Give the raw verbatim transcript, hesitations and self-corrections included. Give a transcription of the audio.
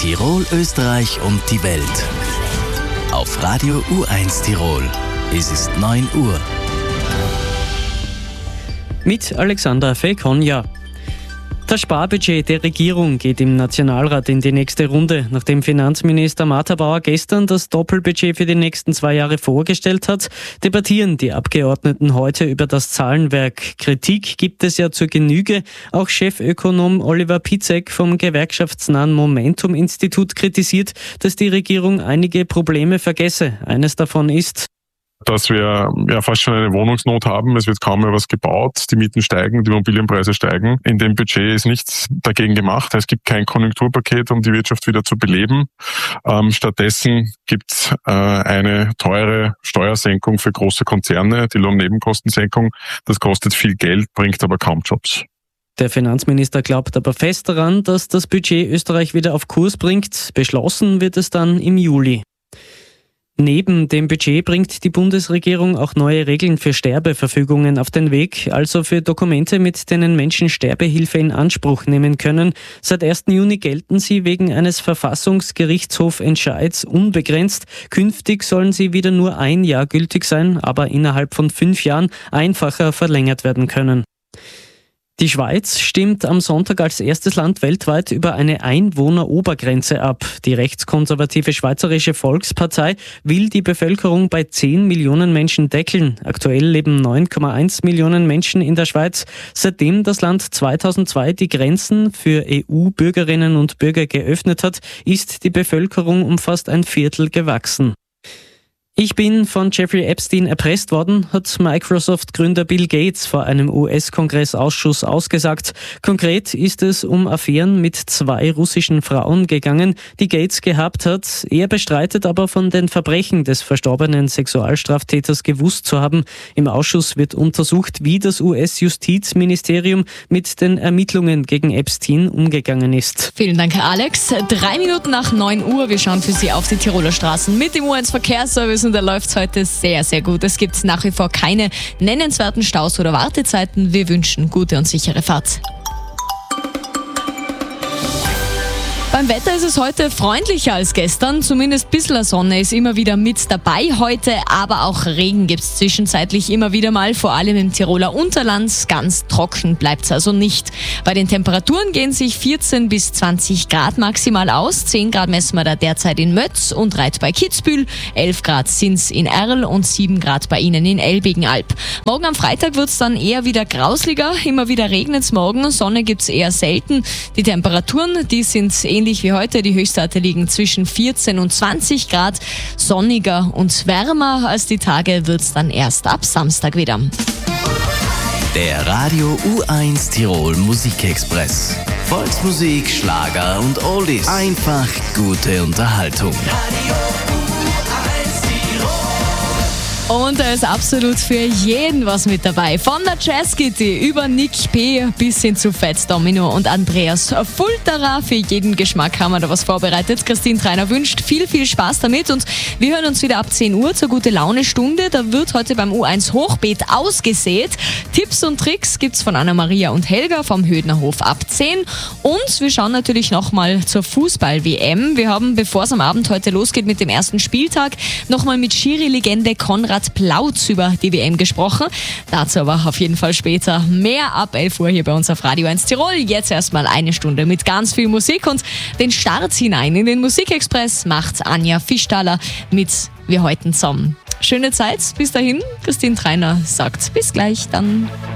Tirol, Österreich und die Welt. Auf Radio U eins Tirol. Es ist neun Uhr. Mit Alexander Fekonja. Das Sparbudget der Regierung geht im Nationalrat in die nächste Runde. Nachdem Finanzminister Martha Bauer gestern das Doppelbudget für die nächsten zwei Jahre vorgestellt hat, debattieren die Abgeordneten heute über das Zahlenwerk. Kritik gibt es ja zur Genüge. Auch Chefökonom Oliver Pizek vom gewerkschaftsnahen Momentum-Institut kritisiert, dass die Regierung einige Probleme vergesse. Eines davon ist, dass wir ja fast schon eine Wohnungsnot haben. Es wird kaum mehr was gebaut. Die Mieten steigen, die Immobilienpreise steigen. In dem Budget ist nichts dagegen gemacht. Es gibt kein Konjunkturpaket, um die Wirtschaft wieder zu beleben. Ähm, stattdessen gibt es äh, eine teure Steuersenkung für große Konzerne, die Lohnnebenkostensenkung. Das kostet viel Geld, bringt aber kaum Jobs. Der Finanzminister glaubt aber fest daran, dass das Budget Österreich wieder auf Kurs bringt. Beschlossen wird es dann im Juli. Neben dem Budget bringt die Bundesregierung auch neue Regeln für Sterbeverfügungen auf den Weg, also für Dokumente, mit denen Menschen Sterbehilfe in Anspruch nehmen können. Seit ersten Juni gelten sie wegen eines Verfassungsgerichtshofentscheids unbegrenzt. Künftig sollen sie wieder nur ein Jahr gültig sein, aber innerhalb von fünf Jahren einfacher verlängert werden können. Die Schweiz stimmt am Sonntag als erstes Land weltweit über eine Einwohnerobergrenze ab. Die rechtskonservative Schweizerische Volkspartei will die Bevölkerung bei zehn Millionen Menschen deckeln. Aktuell leben neun Komma eins Millionen Menschen in der Schweiz. Seitdem das Land zweitausendzwei die Grenzen für E U-Bürgerinnen und Bürger geöffnet hat, ist die Bevölkerung um fast ein Viertel gewachsen. Ich bin von Jeffrey Epstein erpresst worden, hat Microsoft-Gründer Bill Gates vor einem U S-Kongressausschuss ausgesagt. Konkret ist es um Affären mit zwei russischen Frauen gegangen, die Gates gehabt hat. Er bestreitet aber, von den Verbrechen des verstorbenen Sexualstraftäters gewusst zu haben. Im Ausschuss wird untersucht, wie das U S-Justizministerium mit den Ermittlungen gegen Epstein umgegangen ist. Vielen Dank, Alex. Drei Minuten nach neun Uhr. Wir schauen für Sie auf die Tiroler Straßen mit dem U eins Verkehrsservice. Und da läuft es heute sehr, sehr gut. Es gibt nach wie vor keine nennenswerten Staus oder Wartezeiten. Wir wünschen gute und sichere Fahrt. Beim Wetter ist es heute freundlicher als gestern. Zumindest ein bisschen Sonne ist immer wieder mit dabei heute. Aber auch Regen gibt es zwischenzeitlich immer wieder mal. Vor allem im Tiroler Unterland. Ganz trocken bleibt es also nicht. Bei den Temperaturen gehen sich vierzehn bis zwanzig Grad maximal aus. zehn Grad messen wir da derzeit in Mötz und Reit bei Kitzbühel. elf Grad sind es in Erl und sieben Grad bei Ihnen in Elbigenalb. Morgen am Freitag wird es dann eher wieder grausliger. Immer wieder regnet es morgen. Sonne gibt es eher selten. Die Temperaturen, die sind ähnlich wie heute. Die Höchstwerte liegen zwischen vierzehn und zwanzig Grad. Sonniger und wärmer als die Tage wird es dann erst ab Samstag wieder. Der Radio U eins Tirol Musikexpress. Volksmusik, Schlager und Oldies. Einfach gute Unterhaltung. Radio Und da ist absolut für jeden was mit dabei. Von der Jazzkitty über Nick P. bis hin zu Fats Domino und Andreas Fulterer. Für jeden Geschmack haben wir da was vorbereitet. Christine Treiner wünscht viel, viel Spaß damit. Und wir hören uns wieder ab zehn Uhr zur Gute-Laune-Stunde. Da wird heute beim U eins Hochbeet ausgesät. Tipps und Tricks gibt's von Anna-Maria und Helga vom Hödnerhof ab zehn. Und wir schauen natürlich nochmal zur Fußball-W M. Wir haben, bevor es am Abend heute losgeht mit dem ersten Spieltag, nochmal mit Schiri-Legende Konrad Plautz über die W M gesprochen. Dazu aber auf jeden Fall später mehr ab elf Uhr hier bei uns auf Radio eins Tirol. Jetzt erstmal eine Stunde mit ganz viel Musik und den Start hinein in den Musikexpress macht Anja Fischtaler mit Wir häuten zusammen. Schöne Zeit, bis dahin. Christine Treiner sagt bis gleich dann.